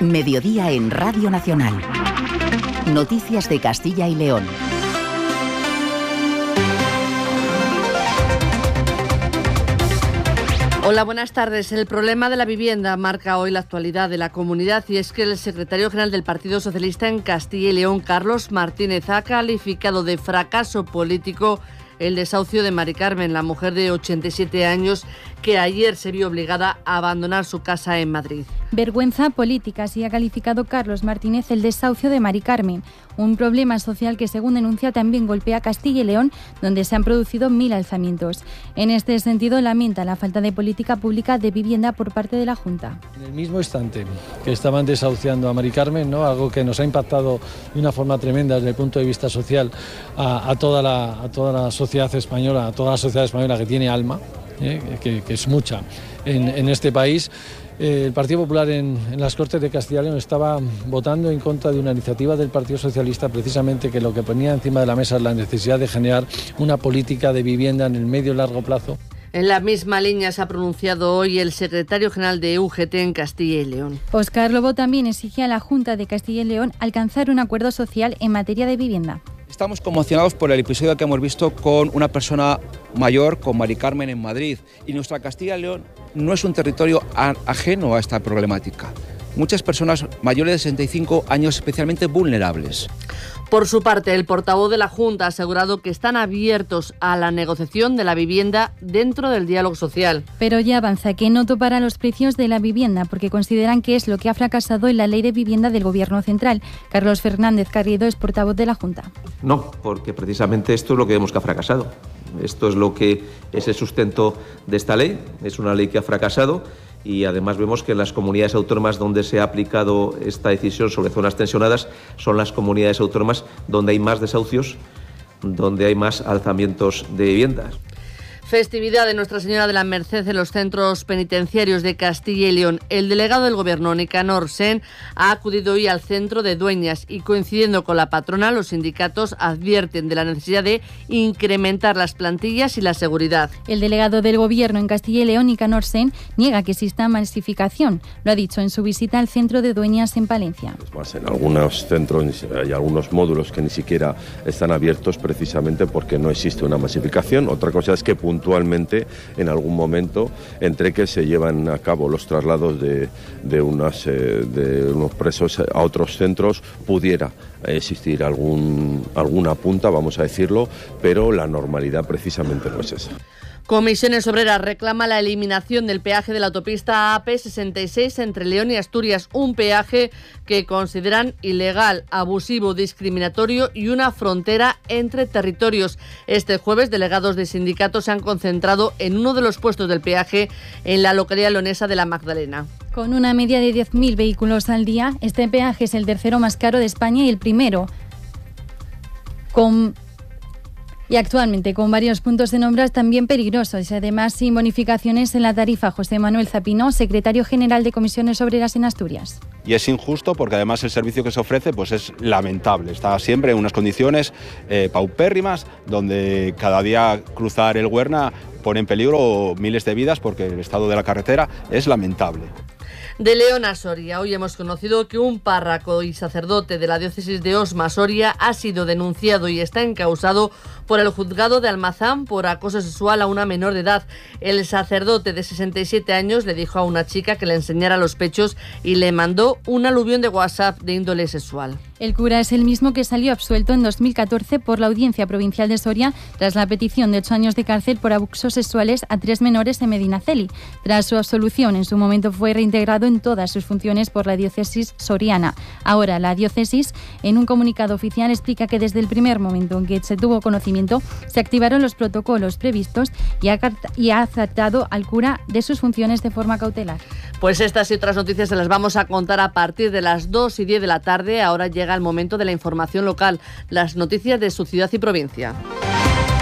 Mediodía en Radio Nacional. Noticias de Castilla y León. Hola, buenas tardes. El problema de la vivienda marca hoy la actualidad de la comunidad y es que el secretario general del Partido Socialista en Castilla y León, Carlos Martínez, ha calificado de fracaso político el desahucio de Mari Carmen, la mujer de 87 años que ayer se vio obligada a abandonar su casa en Madrid. Vergüenza política, así ha calificado Carlos Martínez el desahucio de Mari Carmen, un problema social que, según denuncia, también golpea a Castilla y León, donde se han producido 1.000 alzamientos. En este sentido, lamenta la falta de política pública de vivienda por parte de la Junta. En el mismo instante que estaban desahuciando a Mari Carmen, ¿no?, algo que nos ha impactado de una forma tremenda desde el punto de vista social a toda la sociedad española, a toda la sociedad española que tiene alma, que es mucha en este país. El Partido Popular en las Cortes de Castilla y León estaba votando en contra de una iniciativa del Partido Socialista, precisamente que lo que ponía encima de la mesa es la necesidad de generar una política de vivienda en el medio y largo plazo. En la misma línea se ha pronunciado hoy el secretario general de UGT en Castilla y León. Óscar Lobo también exige a la Junta de Castilla y León alcanzar un acuerdo social en materia de vivienda. Estamos conmocionados por el episodio que hemos visto con una persona mayor, con Mari Carmen en Madrid. Y nuestra Castilla y León no es un territorio ajeno a esta problemática. Muchas personas mayores de 65 años especialmente vulnerables. Por su parte, el portavoz de la Junta ha asegurado que están abiertos a la negociación de la vivienda dentro del diálogo social. Pero ya avanza que no topará los precios de la vivienda porque consideran que es lo que ha fracasado en la ley de vivienda del Gobierno central. Carlos Fernández Carriedo es portavoz de la Junta. No, porque precisamente esto es lo que vemos que ha fracasado. Esto es lo que es el sustento de esta ley. Es una ley que ha fracasado. Y además vemos que en las comunidades autónomas donde se ha aplicado esta decisión sobre zonas tensionadas son las comunidades autónomas donde hay más desahucios, donde hay más alzamientos de viviendas. Festividad de Nuestra Señora de la Merced en los centros penitenciarios de Castilla y León. El delegado del Gobierno, Nicanor Sen, ha acudido hoy al centro de Dueñas y, coincidiendo con la patrona, los sindicatos advierten de la necesidad de incrementar las plantillas y la seguridad. El delegado del Gobierno en Castilla y León, Nicanor Sen, niega que exista masificación. Lo ha dicho en su visita al centro de Dueñas en Palencia. Es más, en algunos centros hay algunos módulos que ni siquiera están abiertos precisamente porque no existe una masificación. Otra cosa es que puntualmente en algún momento entre que se llevan a cabo los traslados de unos presos a otros centros pudiera existir alguna punta, vamos a decirlo, pero la normalidad precisamente no es esa. Comisiones Obreras reclama la eliminación del peaje de la autopista AP66 entre León y Asturias, un peaje que consideran ilegal, abusivo, discriminatorio y una frontera entre territorios. Este jueves, delegados de sindicatos se han concentrado en uno de los puestos del peaje en la localidad leonesa de La Magdalena. Con una media de 10.000 vehículos al día, este peaje es el tercero más caro de España y el primero y actualmente con varios puntos de nombras también peligrosos y además sin bonificaciones en la tarifa. José Manuel Zapino, secretario general de Comisiones Obreras en Asturias. Y es injusto porque además el servicio que se ofrece pues es lamentable. Está siempre en unas condiciones paupérrimas donde cada día cruzar el Huerna pone en peligro miles de vidas porque el estado de la carretera es lamentable. De León a Soria, hoy hemos conocido que un párroco y sacerdote de la diócesis de Osma, Soria, ha sido denunciado y está encausado por el juzgado de Almazán por acoso sexual a una menor de edad. El sacerdote de 67 años le dijo a una chica que le enseñara los pechos y le mandó un aluvión de WhatsApp de índole sexual. El cura es el mismo que salió absuelto en 2014 por la Audiencia Provincial de Soria tras la petición de 8 años de cárcel por abusos sexuales a 3 menores en Medinaceli. Tras su absolución, en su momento fue reintegrado en todas sus funciones por la diócesis soriana. Ahora, la diócesis, en un comunicado oficial, explica que desde el primer momento en que se tuvo conocimiento, se activaron los protocolos previstos y ha tratado al cura de sus funciones de forma cautelar. Pues estas y otras noticias se las vamos a contar a partir de las 2:10 de la tarde. Ahora llega el momento de la información local, las noticias de su ciudad y provincia.